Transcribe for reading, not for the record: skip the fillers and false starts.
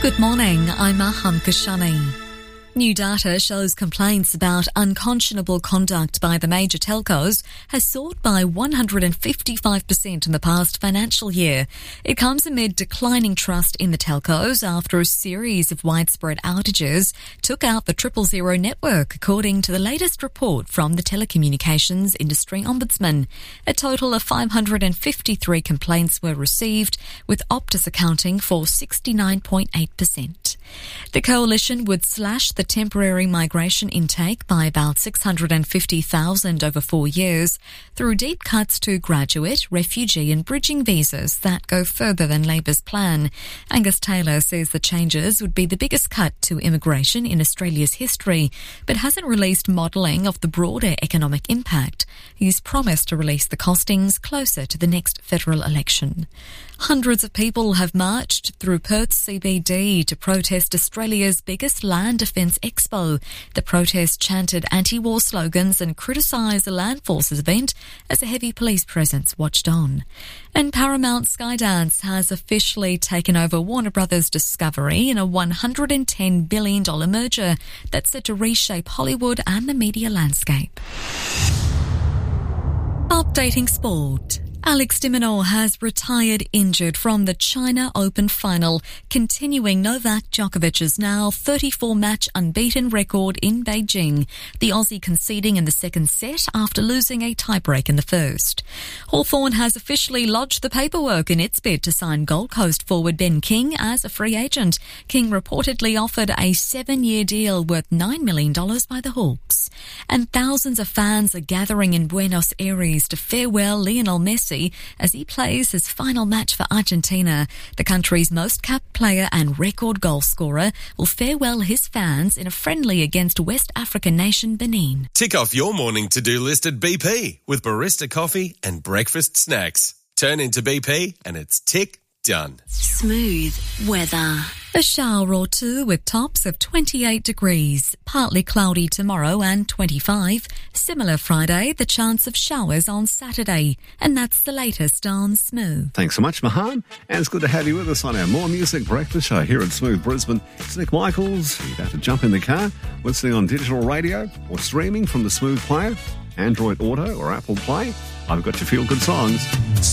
Good morning, I'm Aham Kashani. New data shows complaints about unconscionable conduct by the major telcos has soared by 155% in the past financial year. It comes amid declining trust in the telcos after a series of widespread outages took out the 000 network, according to the latest report from the Telecommunications Industry Ombudsman. A total of 553 complaints were received, with Optus accounting for 69.8%. The coalition would slash the temporary migration intake by about 650,000 over 4 years through deep cuts to graduate, refugee and bridging visas that go further than Labor's plan. Angus Taylor says the changes would be the biggest cut to immigration in Australia's history, but hasn't released modelling of the broader economic impact. He's promised to release the costings closer to the next federal election. Hundreds of people have marched through Perth's CBD to protest Australia's biggest land defence expo. The protest chanted anti-war slogans and criticised the Land Forces event as a heavy police presence watched on. And Paramount Skydance has officially taken over Warner Brothers Discovery in a $110 billion merger that's set to reshape Hollywood and the media landscape. Updating sport. Alex de Minaur has retired injured from the China Open final, continuing Novak Djokovic's now 34-match unbeaten record in Beijing, the Aussie conceding in the second set after losing a tiebreak in the first. Hawthorn has officially lodged the paperwork in its bid to sign Gold Coast forward Ben King as a free agent. King reportedly offered a 7-year deal worth $9 million by the Hawks. And thousands of fans are gathering in Buenos Aires to farewell Lionel Messi as he plays his final match for Argentina. The country's most capped player and record goal scorer will farewell his fans in a friendly against West African nation Benin. Tick off your morning to-do list at BP with barista coffee and breakfast snacks. Turn into BP and it's tick done. Smooth weather. A shower or two with tops of 28 degrees. Partly cloudy tomorrow and 25. Similar Friday, the chance of showers on Saturday. And that's the latest on Smooth. Thanks so much, Mahan. And it's good to have you with us on our More Music Breakfast show here at Smooth Brisbane. It's Nick Michaels. You're about to jump in the car, listening on digital radio or streaming from the Smooth player, Android Auto or Apple Play. I've got your feel-good songs.